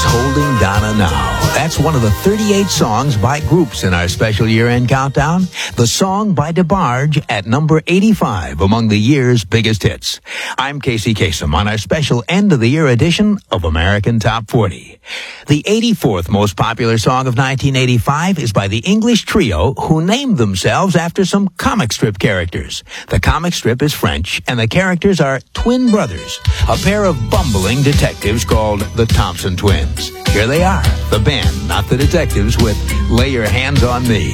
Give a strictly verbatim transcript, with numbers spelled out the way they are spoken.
Holding Donna Now. That's one of the thirty-eight songs by groups in our special year-end countdown. The song by DeBarge at number eighty-five among the year's biggest hits. I'm Casey Kasem on our special end-of-the-year edition of American Top forty. The eighty-fourth most popular song of nineteen eighty-five is by the English trio who named themselves after some comic strip characters. The comic strip is French, and the characters are twin brothers, a pair of bumbling detectives called the Thompson Twins. Here they are, the band, not the detectives, with Lay Your Hands on Me.